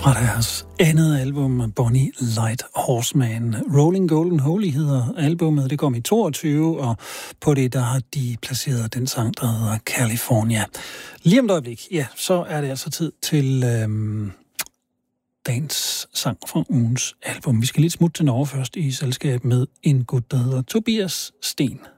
Fra deres andet album, Bonnie Light Horseman. Rolling Golden Holy hedder albumet. Det kom i 22, og på det der har de placeret den sang, der hedder California. Lige om et øjeblik, ja, så er det altså tid til dagens sang fra ugens album. Vi skal lidt smutte til Norge først i selskab med en gut, der hedder Tobias Sten.